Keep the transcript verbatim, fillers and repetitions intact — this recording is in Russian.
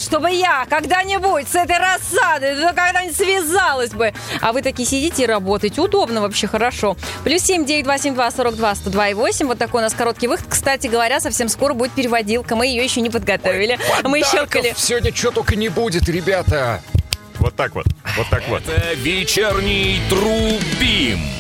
чтобы я когда-нибудь с этой рассадой ну, когда-нибудь связалась бы. А вы такие сидите и работаете. Удобно вообще, хорошо. Плюс семь девять два семь два сорок два сто два и восемь. Вот такой у нас короткий выход. Кстати говоря, совсем скоро будет переводилка. Мы ее еще не подготовили. Ой, мы щелкали. Сегодня что только не будет, ребята. Вот так вот. Вот так вот. Это вечерний Трубим.